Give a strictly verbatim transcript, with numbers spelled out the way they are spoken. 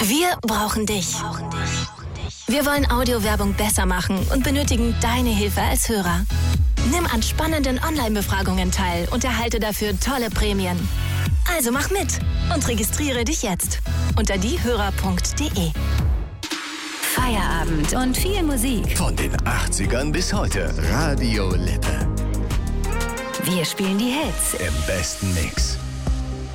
Wir brauchen dich. Wir wollen Audiowerbung besser machen und benötigen deine Hilfe als Hörer. Nimm an spannenden Online-Befragungen teil und erhalte dafür tolle Prämien. Also mach mit und registriere dich jetzt unter diehörer punkt de. Feierabend und viel Musik. Von den achtzigern bis heute. Radio Lippe. Wir spielen die Hits Im besten Mix.